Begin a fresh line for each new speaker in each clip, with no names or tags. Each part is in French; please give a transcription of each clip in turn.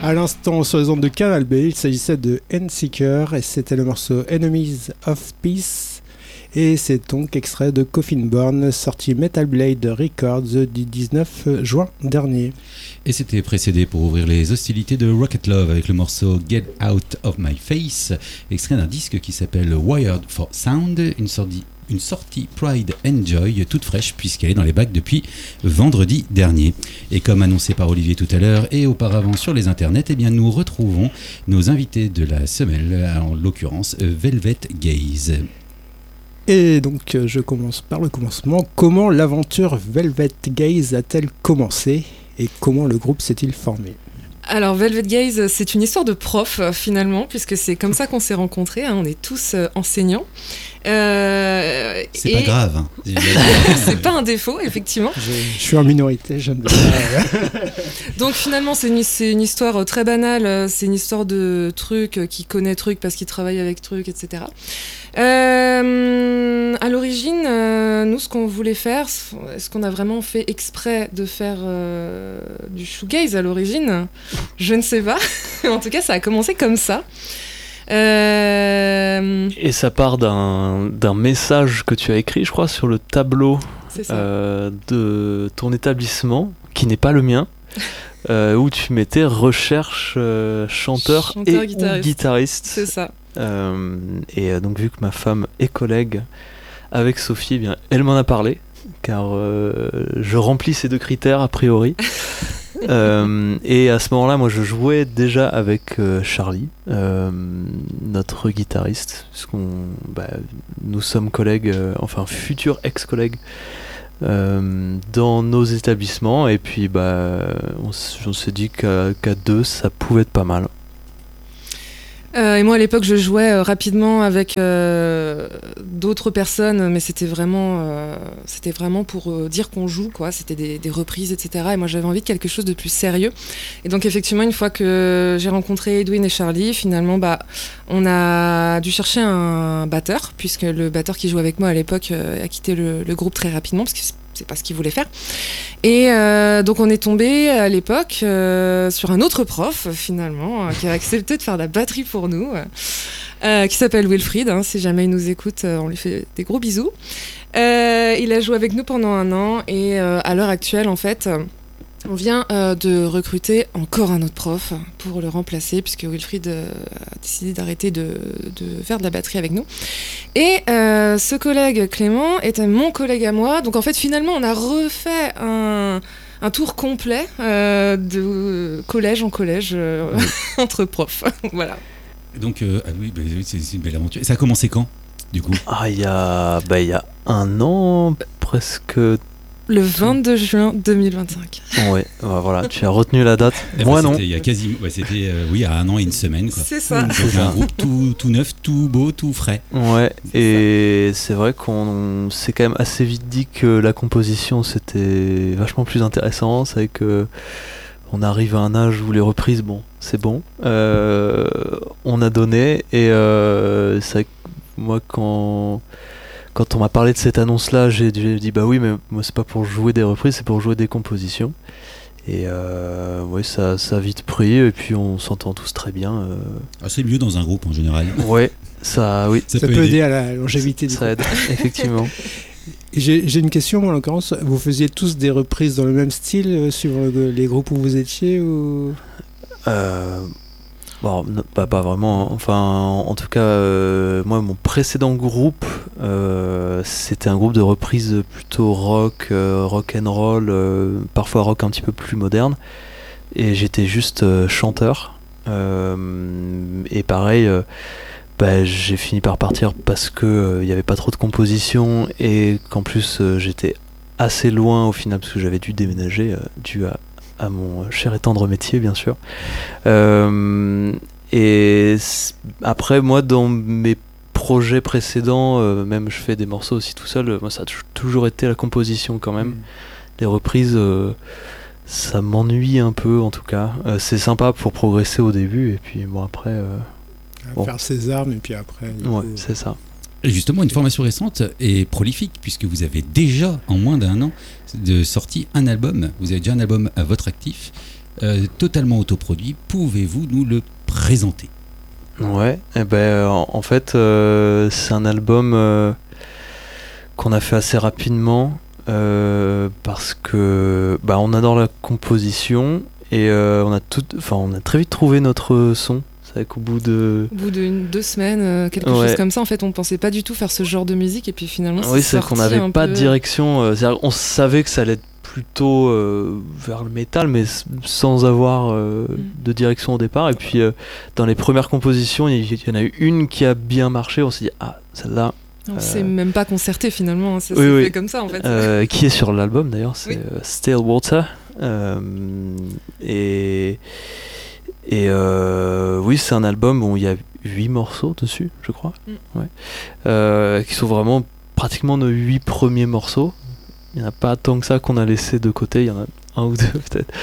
À l'instant, sur les ondes de Canal B, il s'agissait de N-Seeker et c'était le morceau Enemies of Peace. Et c'est donc extrait de Coffin Born, sorti Metal Blade Records du 19 juin dernier.
Et c'était précédé pour ouvrir les hostilités de Rocket Love avec le morceau Get Out of My Face, extrait d'un disque qui s'appelle Wired for Sound, une sortie Pride and Joy toute fraîche puisqu'elle est dans les bacs depuis vendredi dernier. Et comme annoncé par Olivier tout à l'heure et auparavant sur les internets, eh bien nous retrouvons nos invités de la semaine, en l'occurrence Velvet Gaze.
Et donc je commence par le commencement. Comment l'aventure Velvet Gaze a-t-elle commencé et comment le groupe s'est-il formé ?
Alors Velvet Gaze, c'est une histoire de prof finalement, puisque c'est comme ça qu'on s'est rencontrés, on est tous enseignants.
C'est pas grave. Hein.
C'est pas un défaut, effectivement.
Je suis en minorité, je ne veux pas.
Donc finalement, c'est une histoire très banale, c'est une histoire de truc qui connaît truc parce qu'il travaille avec truc, etc. À l'origine, nous, ce qu'on voulait faire, est-ce qu'on a vraiment fait exprès de faire du shoegaze à l'origine ? Je ne sais pas. En tout cas, ça a commencé comme ça.
Et ça part d'un message que tu as écrit, je crois, sur le tableau de ton établissement, qui n'est pas le mien, où tu mettais recherche chanteur et guitariste.
C'est ça.
Et donc vu que ma femme est collègue avec Sophie, eh bien, elle m'en a parlé, car je remplis ces deux critères a priori. Et à ce moment-là, moi je jouais déjà avec Charlie, notre guitariste, puisqu'on nous sommes collègues, enfin futurs ex-collègues dans nos établissements, et puis on s'est dit qu'à deux ça pouvait être pas mal.
Et moi à l'époque je jouais rapidement avec d'autres personnes, mais c'était vraiment pour dire qu'on joue, quoi. C'était des reprises, etc. Et moi j'avais envie de quelque chose de plus sérieux. Et donc effectivement, une fois que j'ai rencontré Edwin et Charlie, finalement on a dû chercher un batteur, puisque le batteur qui jouait avec moi à l'époque a quitté le groupe très rapidement parce que c'est pas ce qu'il voulait faire. Et donc on est tombé à l'époque sur un autre prof finalement qui a accepté de faire la batterie pour nous, qui s'appelle Wilfried, si jamais il nous écoute, on lui fait des gros bisous. Il a joué avec nous pendant 1 an et à l'heure actuelle en fait on vient de recruter encore un autre prof pour le remplacer, puisque Wilfried a décidé d'arrêter de faire de la batterie avec nous. Et ce collègue Clément était mon collègue à moi. Donc en fait, finalement, on a refait un tour complet de collège en collège entre profs. Voilà.
Donc, c'est une belle aventure. Et ça a commencé quand, du coup ?
Il y a 1 an, presque...
Le 22 juin 2025.
Ouais, voilà, tu as retenu la date. Moi non.
C'était il y a quasiment, c'était il y a 1 an et 1 semaine, quoi.
C'est ça.
Donc un groupe tout neuf, tout beau, tout frais.
Ouais, et c'est vrai qu'on s'est quand même assez vite dit que la composition c'était vachement plus intéressant. C'est vrai que on arrive à un âge où les reprises, c'est bon. On a donné et c'est vrai que moi quand on m'a parlé de cette annonce-là, j'ai dit oui, mais moi c'est pas pour jouer des reprises, c'est pour jouer des compositions. Et ça a vite pris, et puis on s'entend tous très bien.
C'est mieux dans un groupe en général.
Ouais, ça
peut aider à la longévité du
groupe. Ça aide, effectivement.
J'ai une question, en l'occurrence, vous faisiez tous des reprises dans le même style, suivant les groupes où vous étiez ou...
Pas vraiment. Enfin, en tout cas, moi, mon précédent groupe, c'était un groupe de reprises plutôt rock and roll, parfois rock un petit peu plus moderne. Et j'étais juste chanteur. Et pareil, j'ai fini par partir parce que il n'y avait pas trop de composition et qu'en plus j'étais assez loin au final parce que j'avais dû déménager dû à mon cher et tendre métier, bien sûr. Et après, moi, dans mes projets précédents, même je fais des morceaux aussi tout seul, moi ça a toujours été la composition quand même. Les reprises, ça m'ennuie un peu en tout cas. C'est sympa pour progresser au début, et puis après...
faire ses armes, et puis après...
Ouais, c'est ça.
Et justement, une formation récente et prolifique, puisque vous avez déjà, en moins d'1 an, sorti un album. Vous avez déjà un album à votre actif. totalement autoproduit. Pouvez-vous nous le présenter ?
Ouais, en fait, c'est un album qu'on a fait assez rapidement parce que on adore la composition et on a très vite trouvé notre son. C'est vrai qu'au bout de
2 semaines, quelque chose comme ça, en fait, on pensait pas du tout faire ce genre de musique et puis finalement,
c'est qu'on n'avait pas de direction. On savait que ça allait être plutôt vers le métal, mais sans avoir de direction au départ. Et puis dans les premières compositions, il y en a eu une qui a bien marché. On s'est dit celle-là.
On s'est même pas concerté finalement. Ça s'est fait comme ça en fait.
Qui est sur l'album d'ailleurs, c'est Still Water. Oui, c'est un album où il y a 8 morceaux dessus, je crois. Qui sont vraiment pratiquement nos 8 premiers morceaux. Il n'y en a pas tant que ça qu'on a laissé de côté, il y en a un ou deux peut-être.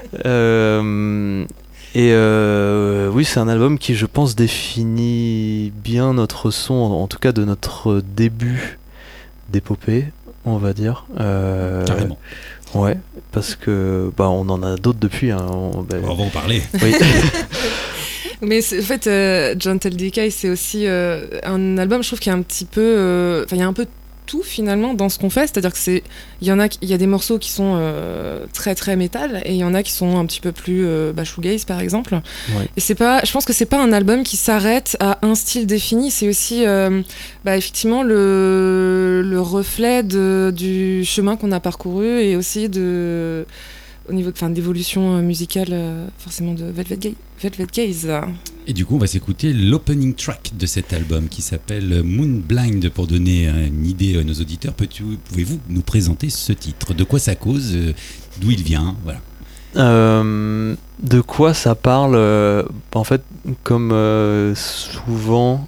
Oui, c'est un album qui, je pense, définit bien notre son, en tout cas de notre début d'épopée, on va dire.
Carrément.
Ouais, parce que on en a d'autres depuis.
On va en parler.
Oui.
Mais en fait, Gentle Decay, c'est aussi un album, je trouve, qui est un petit peu... il y a un peu tout finalement dans ce qu'on fait, c'est-à-dire que il y a des morceaux qui sont très très métal et il y en a qui sont un petit peu plus shoegaze par exemple. Et je pense que c'est pas un album qui s'arrête à un style défini, c'est aussi effectivement le reflet du chemin qu'on a parcouru et aussi au niveau d'évolution musicale forcément de Velvet Gaze.
Et du coup, on va s'écouter l'opening track de cet album qui s'appelle Moon Blind. Pour donner une idée à nos auditeurs, pouvez-vous nous présenter ce titre ? De quoi ça cause ? D'où il vient ? Voilà.
De quoi ça parle ? En fait, comme souvent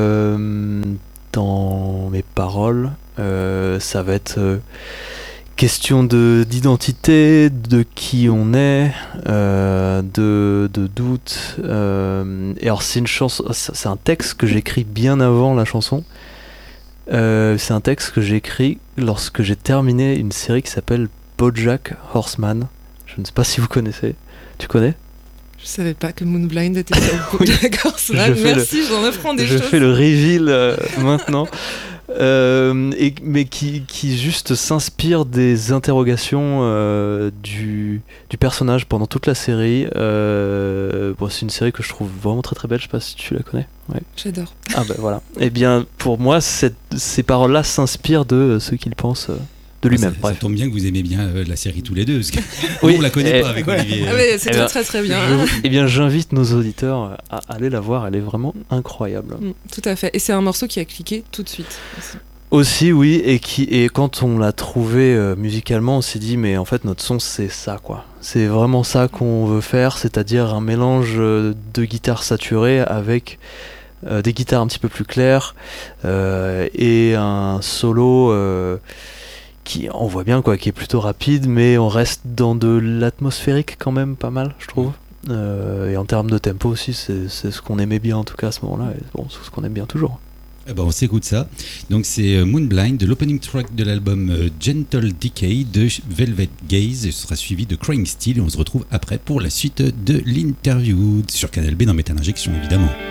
dans mes paroles, ça va être... question d'identité, de qui on est, de doute. Et alors c'est une chanson, c'est un texte que j'écris bien avant la chanson. C'est un texte que j'ai écrit lorsque j'ai terminé une série qui s'appelle BoJack Horseman. Je ne sais pas si vous connaissez. Tu connais ?
Je savais pas que Moonblind était sur BoJack Horseman. Merci, j'en apprends des choses.
Je fais le reveal maintenant. Mais qui juste s'inspire des interrogations du personnage pendant toute la série. C'est une série que je trouve vraiment très très belle, je sais pas si tu la connais. Ouais.
J'adore.
Voilà. Et bien pour moi ces paroles-là s'inspirent de ce qu'il pense de lui-même.
Ça tombe bien que vous aimez bien la série tous les deux, parce que on la connaît pas avec Olivier.
C'est très très bien.
J'invite nos auditeurs à aller la voir, elle est vraiment incroyable.
Tout à fait. Et c'est un morceau qui a cliqué tout de suite
aussi, oui, et quand on l'a trouvé musicalement, on s'est dit mais en fait notre son c'est ça quoi. C'est vraiment ça qu'on veut faire, c'est-à-dire un mélange de guitares saturées avec des guitares un petit peu plus claires et un solo qui, on voit bien quoi, qui est plutôt rapide, mais on reste dans de l'atmosphérique quand même pas mal, je trouve. Et en termes de tempo aussi, c'est ce qu'on aimait bien en tout cas à ce moment-là, et c'est ce qu'on aime bien toujours.
On s'écoute ça. Donc c'est Moonblind, de l'opening track de l'album Gentle Decay de Velvet Gaze. Ce sera suivi de Crying Steel et on se retrouve après pour la suite de l'interview sur Canal B dans Metal Injection évidemment.